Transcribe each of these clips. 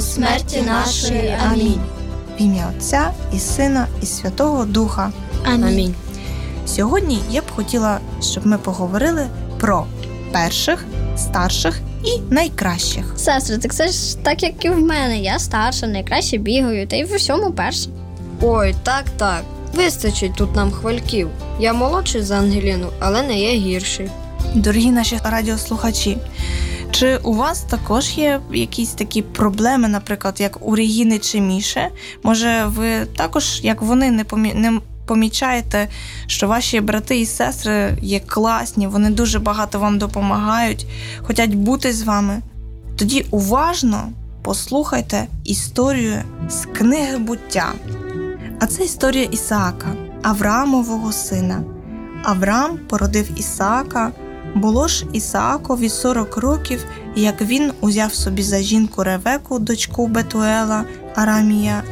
смерті нашої. Амінь. В ім'я Отця і Сина, і Святого Духа. Амінь. Сьогодні я б хотіла, щоб ми поговорили про перших, старших і найкращих. Сестри, так це ж так, як і в мене. Я старша, найкраще бігаю, та й в усьому перша. Ой, так. Вистачить тут нам хвальків. Я молодший за Ангеліну, але не є гірший. Дорогі наші радіослухачі, чи у вас також є якісь такі проблеми, наприклад, як у Регіни чи Міші? Може, ви також, як вони, не помічаєте, що ваші брати і сестри є класні, вони дуже багато вам допомагають, хочуть бути з вами? Тоді уважно послухайте історію з книги «Буття». А це історія Ісаака, Авраамового сина. Авраам породив Ісаака. Було ж Ісаакові 40 років, як він узяв собі за жінку Ревеку, дочку Бетуела, Арамія,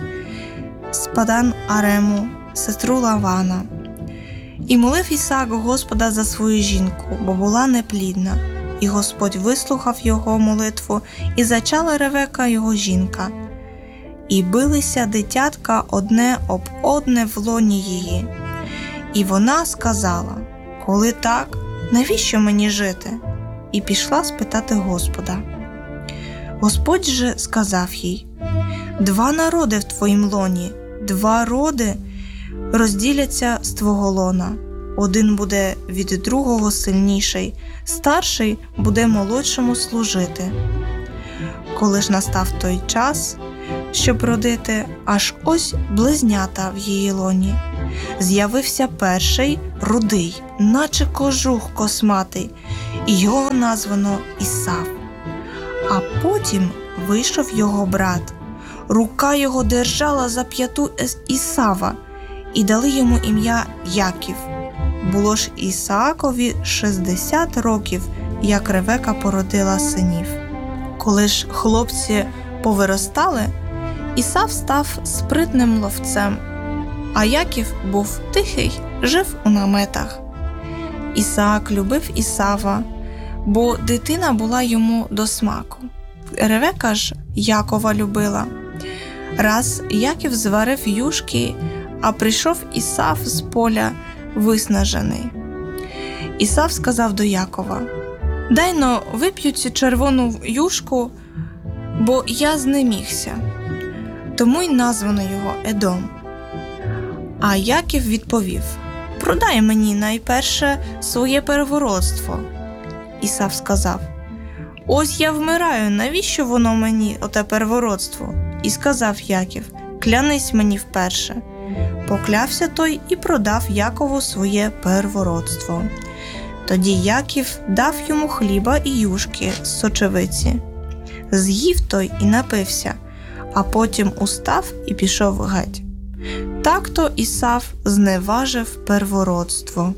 з Падан Арему, сестру Лавана. І молив Ісаак Господа за свою жінку, бо була неплідна. І Господь вислухав його молитву, і зачала Ревека його жінка. І билися дитятка одне об одне в лоні її. І вона сказала: «Коли так, навіщо мені жити?» І пішла спитати Господа. Господь же сказав їй: «Два народи в твоїм лоні, два роди розділяться з твого лона. Один буде від другого сильніший, старший буде молодшому служити». Коли ж настав той час, щоб родити, аж ось близнята в її лоні. З'явився перший, рудий, наче кожух косматий, і його названо Ісав. А потім вийшов його брат. Рука його держала за п'яту Ісава, і дали йому ім'я Яків. Було ж Ісаакові 60 років, як Ревека породила синів. Коли ж хлопці повиростали, Ісав став спритним ловцем, а Яків був тихий, жив у наметах. Ісаак любив Ісава, бо дитина була йому до смаку. Ревека ж Якова любила. Раз Яків зварив юшки, а прийшов Ісав з поля виснажений. Ісав сказав до Якова: «Дай-но вип'ю цю червону юшку, бо я знемігся». Тому й названо його Едом. А Яків відповів: «Продай мені найперше своє первородство». Ісав сказав: «Ось я вмираю, навіщо воно мені, оте первородство?» І сказав Яків: «Клянись мені вперше». Поклявся той і продав Якову своє первородство. Тоді Яків дав йому хліба і юшки з сочевиці. З'їв той і напився, а потім устав і пішов геть. Так-то Ісав зневажив первородство.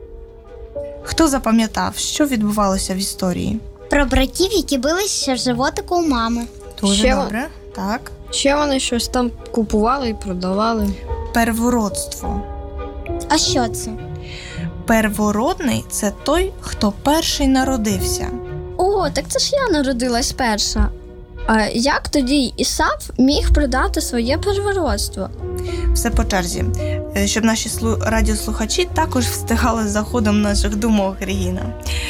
Хто запам'ятав, що відбувалося в історії? Про братів, які билися в животику у мами. Дуже Ще добре. Так. Ще вони щось там купували і продавали. Первородство. А що це? Первородний – це той, хто перший народився. О, так це ж я народилась перша. А як тоді Ісав міг продати своє первородство? Все по черзі, щоб наші радіослухачі також встигали за ходом наших думок, Регіна.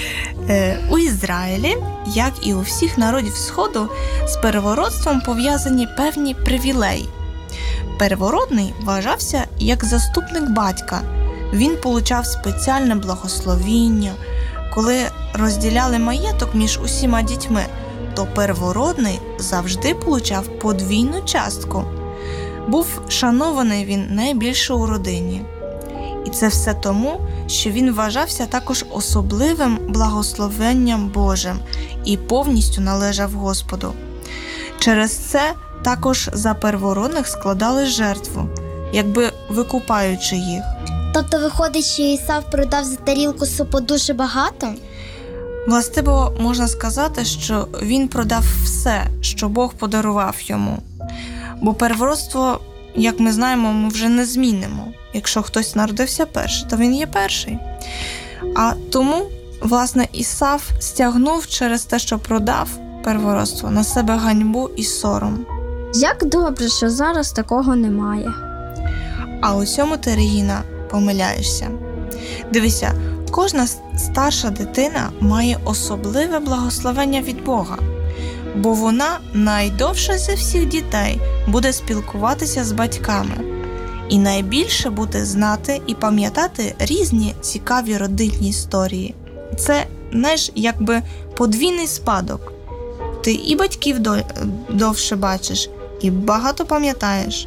У Ізраїлі, як і у всіх народів Сходу, з первородством пов'язані певні привілеї. Первородний вважався як заступник батька. Він получав спеціальне благословіння. Коли розділяли маєток між усіма дітьми, то первородний завжди получав подвійну частку. Був шанований він найбільше у родині. І це все тому, що він вважався також особливим благословенням Божим і повністю належав Господу. Через це також за первородних складали жертву, якби викупаючи їх. Тобто виходить, що Ісав продав за тарілку супу дуже багато? Властиво можна сказати, що він продав все, що Бог подарував йому. Бо первородство, як ми знаємо, ми вже не змінимо. Якщо хтось народився перший, то він є перший. А тому, власне, Ісав стягнув через те, що продав первородство, на себе ганьбу і сором. Як добре, що зараз такого немає. А у цьому ти, Регіна, помиляєшся. Дивися, кожна старша дитина має особливе благословення від Бога, бо вона найдовше зі всіх дітей буде спілкуватися з батьками і найбільше буде знати і пам'ятати різні цікаві родинні історії. Це, знаєш, якби подвійний спадок. Ти і батьків довше бачиш, і багато пам'ятаєш.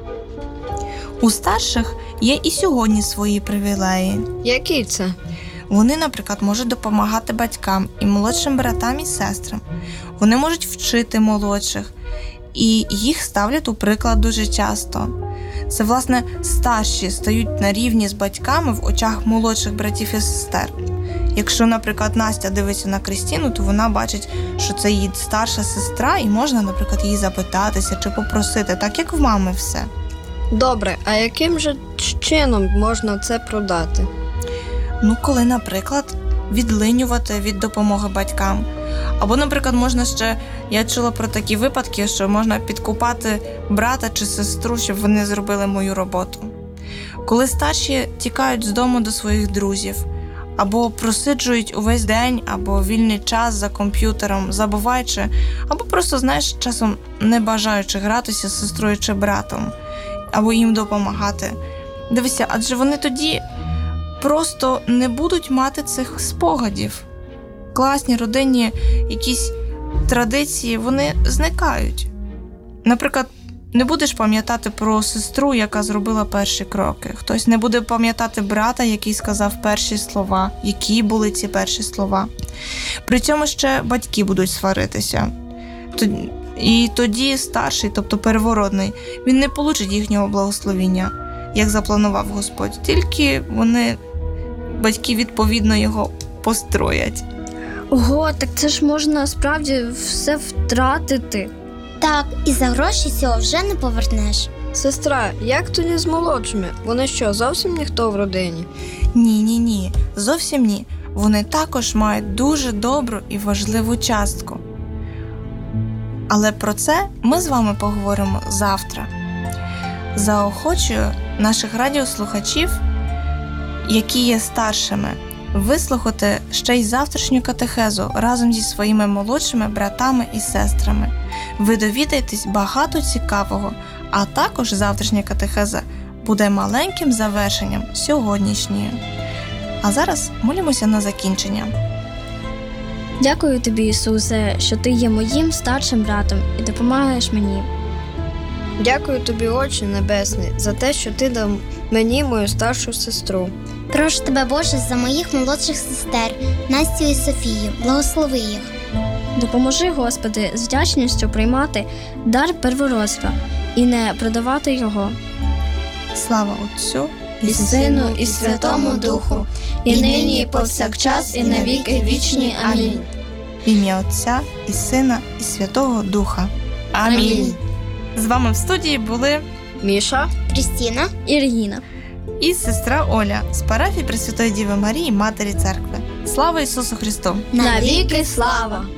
У старших є і сьогодні свої привілеї. Які це? Вони, наприклад, можуть допомагати батькам і молодшим братам і сестрам. Вони можуть вчити молодших, і їх ставлять у приклад дуже часто. Це, власне, старші стають на рівні з батьками в очах молодших братів і сестер. Якщо, наприклад, Настя дивиться на Крістіну, то вона бачить, що це її старша сестра, і можна, наприклад, її запитатися чи попросити, так як в мами все. Добре, а яким же чином можна це продати? Коли, наприклад, відлинювати від допомоги батькам. Або, наприклад, можна ще, я чула про такі випадки, що можна підкупати брата чи сестру, щоб вони зробили мою роботу. Коли старші тікають з дому до своїх друзів, або просиджують увесь день, або вільний час за комп'ютером, забуваючи, або просто, знаєш, часом не бажаючи гратися з сестрою чи братом, або їм допомагати. Дивися, адже вони тоді просто не будуть мати цих спогадів. Класні родинні якісь традиції, вони зникають. Наприклад, не будеш пам'ятати про сестру, яка зробила перші кроки. Хтось не буде пам'ятати брата, який сказав перші слова, які були ці перші слова. При цьому ще батьки будуть сваритися. І тоді старший, тобто первородний, він не получить їхнього благословіння, як запланував Господь. Тільки батьки відповідно його построять. Ого, так це ж можна справді все втратити. Так, і за гроші цього вже не повернеш. Сестра, як тоді з молодшими? Вони що, зовсім ніхто в родині? Ні, зовсім ні. Вони також мають дуже добру і важливу частку. Але про це ми з вами поговоримо завтра. Заохочую наших радіослухачів, які є старшими, вислухати ще й завтрашню катехезу разом зі своїми молодшими братами і сестрами. Ви довідаєтесь багато цікавого, а також завтрашня катехеза буде маленьким завершенням сьогоднішньої. А зараз молимося на закінчення. Дякую тобі, Ісусе, що ти є моїм старшим братом і допомагаєш мені. Дякую тобі, Отче Небесний, за те, що ти дав мені мою старшу сестру. Прошу тебе, Боже, за моїх молодших сестер, Настю і Софію, благослови їх. Допоможи, Господи, з вдячністю приймати дар первородства і не продавати його. Слава Отцю І Сину, і Святому Духу, і нині, і повсякчас, і на віки вічні. Амінь. В ім'я Отця і Сина, і Святого Духа. Амінь. З вами в студії були Міша? Крістіна. І Регіна. і сестра Оля з парафії Пресвятої Діви Марії, Матері Церкви. Слава Ісусу Христу! Навіки слава!